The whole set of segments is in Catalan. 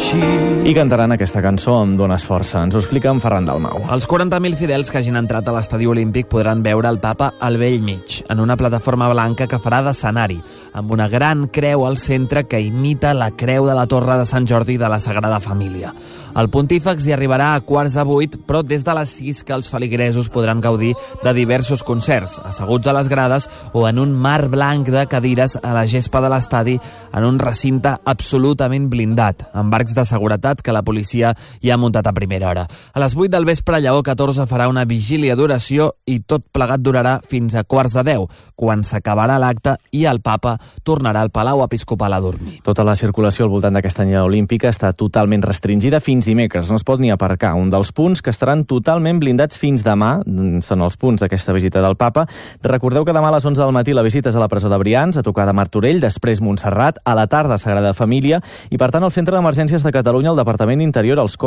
I cantaran aquesta cançó Em dones força. Ens ho explica en Ferran Dalmau. Els 40.000 fidels que hagin entrat a l'estadi olímpic podran veure el papa al bell mig, en una plataforma blanca que farà d'escenari, amb una gran creu al centre que imita la creu de la Torre de Sant Jordi de la Sagrada Família. El pontífex hi arribarà a 7:15, però des de les 6 que els feligresos podran gaudir de diversos concerts, asseguts a les grades o en un mar blanc de cadires a la gespa de l'estadi, en un recinte absolutament blindat, amb arcs de seguretat que la policia hi ha muntat a primera hora. A les 8 del vespre, Lleó XIV farà una vigília d'oració i tot plegat durarà fins a 9:45, quan s'acabarà l'acte i el papa tornarà al Palau Episcopal a dormir. Tota la circulació al voltant d'aquesta anyada olímpica està totalment restringida fins dimecres. No es pot ni aparcar. Un dels punts que estaran totalment blindats fins demà són els punts d'aquesta visita del papa. Recordeu que demà a les 11 del matí la visita és a la presó de Brians, a tocar de Martorell, després Montserrat, a la tarda Sagrada Família, i per tant al Centre d'Emergències de Catalunya, al Departament d'Interior, tots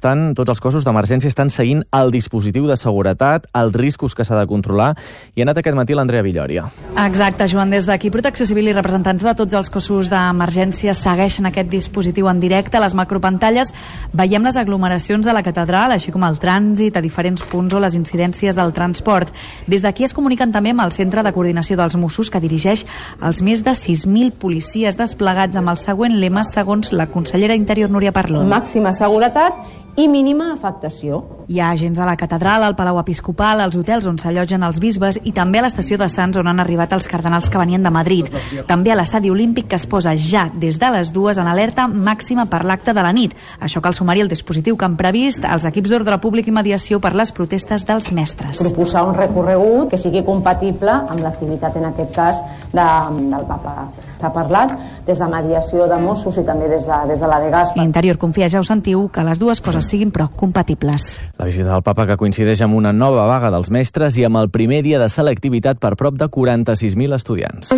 els cossos d'emergència estan seguint el dispositiu de seguretat, els riscos que s'ha de controlar, i ha anat aquest matí l'Andrea Villòria. Exacte, Joan, des d'aquí Protecció Civil i representants de tots els cossos d'emergència segueixen aquest dispositiu en directe. A les macropantalles veiem les aglomeracions de la catedral, així com el trànsit a diferents punts o les incidències del transport. Des d'aquí es comuniquen també amb el Centre de Coordinació dels Mossos, que dirigeix els més de 6.000 policies desplegats amb el següent lema, segons la consellera d'Interior, Núria Parlon. Màxima seguretat i mínima afectació. Hi ha agents a la catedral, al Palau Episcopal, als hotels on s'allotgen els bisbes i també a l'estació de Sants, on han arribat els cardenals que venien de Madrid. També a l'estadi olímpic, que es posa ja des de les 2 en alerta màxima per l'acte de la nit. Això cal sumar-hi el dispositiu que han previst els equips d'ordre públic i mediació per les protestes dels mestres. Proposar un recorregut que sigui compatible amb l'activitat, en aquest cas, del papa. S'ha parlat des de mediació de Mossos i també des de la de Gaspar. Interior confia, ja ho sentiu, que les dues coses siguin però compatibles. La visita del papa, que coincideix amb una nova vaga dels mestres i amb el primer dia de selectivitat per prop de 46.000 estudiants.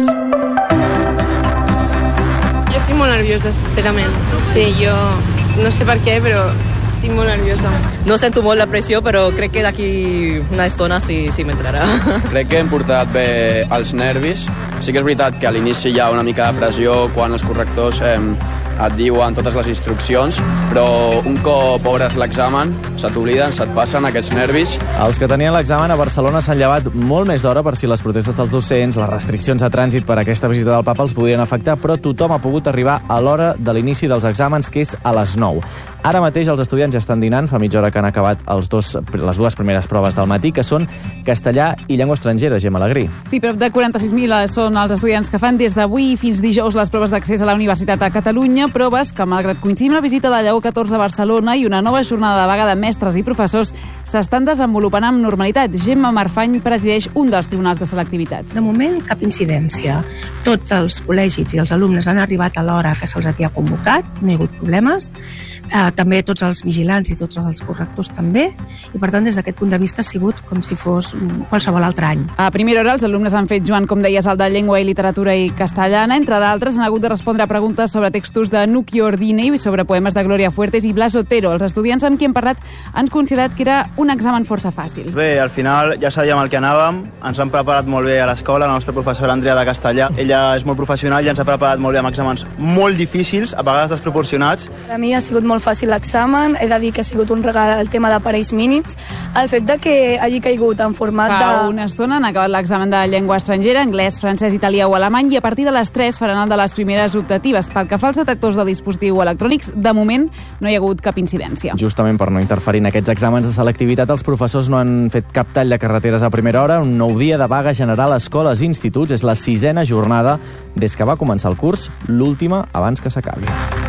Jo estic molt nerviosa, sincerament. Sí, jo no sé per què, però estic molt nerviosa. No sento molt la pressió, però crec que d'aquí una estona sí m'entrarà. Crec que hem portat bé els nervis. Sí que és veritat que a l'inici hi ha una mica de pressió quan els correctors et diuen totes les instruccions, però un cop obres l'examen, se t'obliden, se't passen aquests nervis. Els que tenien l'examen a Barcelona s'han llevat molt més d'hora per si les protestes dels docents, les restriccions a trànsit per aquesta visita del papa els podien afectar, però tothom ha pogut arribar a l'hora de l'inici dels exàmens, que és a les 9. Ara mateix els estudiants ja estan dinant, fa mitja hora que han acabat les dues primeres proves del matí, que són castellà i llengua estrangera, Gemma Alegrí. Sí, prop de 46.000 són els estudiants que fan des d'avui fins dijous les proves d'accés a la Universitat a Catalunya, proves que, malgrat coincidir amb la visita de Lleó XIV a Barcelona i una nova jornada de vaga de mestres i professors, s'estan desenvolupant amb normalitat. Gemma Marfany presideix un dels tribunals de selectivitat. De moment, cap incidència. Tots els col·legis i els alumnes han arribat a l'hora que se'ls havia convocat, no hi ha hagut problemes. També tots els vigilants i tots els correctors també, i per tant des d'aquest punt de vista ha sigut com si fos qualsevol altre any. A primera hora els alumnes han fet, Joan, com deies, el de llengua i literatura i castellana. Entre d'altres han hagut de respondre a preguntes sobre textos de Nuki Ordine i sobre poemes de Gloria Fuertes i Blas Otero. Els estudiants amb qui hem parlat han considerat que era un examen força fàcil. Bé, al final ja sabíem el que anàvem, ens han preparat molt bé a l'escola, la nostra professora Andrea de castellà. Ella és molt professional i ens ha preparat molt bé amb exàmens molt difícils, a vegades desproporcionats. Per a mi ha sigut molt fàcil l'examen, he de dir que ha sigut un regal el tema d'aparells mínims, el fet de que hagi caigut en format Fa una estona han acabat l'examen de llengua estrangera, anglès, francès, italià o alemany, i a partir de les 3 faran el de les primeres optatives. Pel que fa als detectors de dispositiu electrònics, de moment no hi ha hagut cap incidència. Justament per no interferir en aquests exàmens de selectivitat, els professors no han fet cap tall de carreteres a primera hora. Un nou dia de vaga general a escoles i instituts. És la 6ª jornada des que va començar el curs, l'última abans que s'acabi.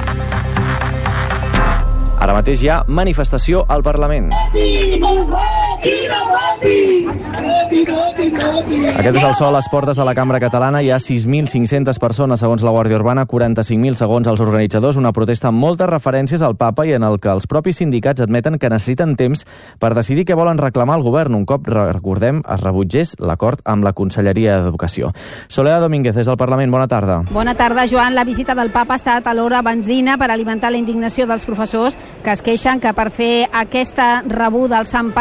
Ara mateix hi ha manifestació al Parlament. Aquest és el so a les portes de la Cambra Catalana. Hi ha 6.500 persones, segons la Guàrdia Urbana, 45.000 segons els organitzadors. Una protesta amb moltes referències al papa i en el que els propis sindicats admeten que necessiten temps per decidir què volen reclamar al govern un cop, recordem, es rebutgés l'acord amb la Conselleria d'Educació. Soledad Domínguez, des del Parlament, bona tarda. Bona tarda, Joan. La visita del papa ha estat alhora benzina per alimentar la indignació dels professors que es queixen que per fer aquesta rebuda al Sant Pare el govern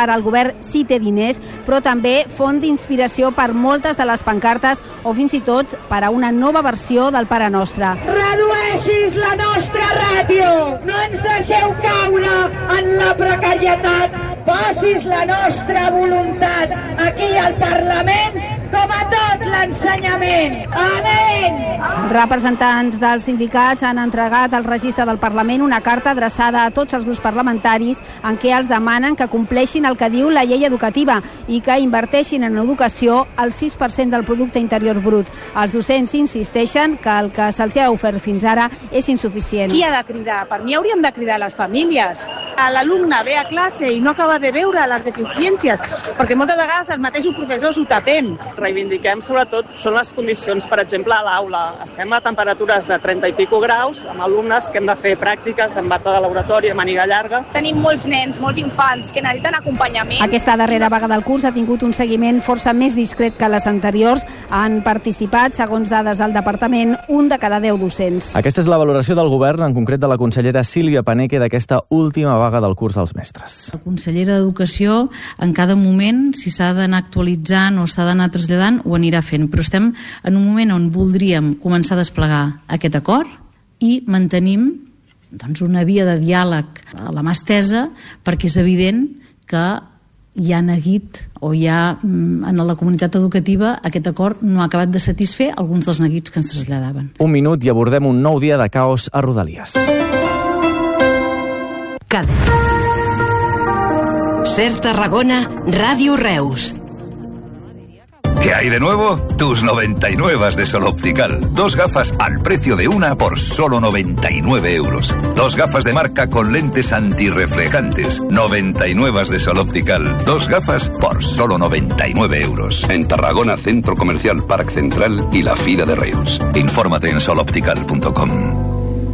Govern sí té diners, però també font d'inspiració per moltes de les pancartes o fins i tot per a una nova versió del Pare Nostre. Redueixis la nostra ràtio, no ens deixeu caure en la precarietat, facis la nostra voluntat aquí al Parlament com a tot l'ensenyament. Amén! Els representants dels sindicats han entregat al registre del Parlament una carta adreçada a tots els grups parlamentaris en què els demanen que compleixin el que diu la llei educativa i que inverteixin en educació el 6% del producte interior brut. Els docents insisteixen que el que se'ls ha ofert fins ara és insuficient. Qui ha de cridar? Per mi hauríem de cridar les famílies. L'alumne ve a classe i no acaba de veure les deficiències, perquè moltes vegades els mateixos professors ho tapem. Reivindiquem sobretot són les condicions, per exemple, a l'aula. Estem a temperatures de 30 i pico graus, amb alumnes que hem de fer pràctiques en bata de laboratori, a màniga llarga. Tenim molts nens, molts infants que necessiten acompanyament. Aquesta darrera vaga del curs ha tingut un seguiment força més discret que les anteriors. Han participat, segons dades del departament, 1 de cada 10 docents. Aquesta és la valoració del govern, en concret de la consellera Sílvia Paneque, d'aquesta última vaga del curs dels mestres. La consellera d'Educació, en cada moment, si s'ha d'anar actualitzant o s'ha d'anar traslladant, ho anirà fent. Però estem en un moment on voldríem començar a desplegar aquest acord i mantenim una via de diàleg a la mà estesa, perquè és evident que hi ha neguit o hi ha en la comunitat educativa aquest acord no ha acabat de satisfer alguns dels neguits que ens traslladaven. Un minut i abordem un nou dia de caos a Rodalies. Ser Tarragona, Ràdio Reus. ¿Qué hay de nuevo? Tus 99 de Sol Optical. 2 gafas al precio de una por solo 99 euros. 2 gafas de marca con lentes antirreflejantes. 99 de Sol Optical. 2 gafas por solo 99 euros. En Tarragona, Centro Comercial Parc Central y la Fira de Reus. Infórmate en soloptical.com.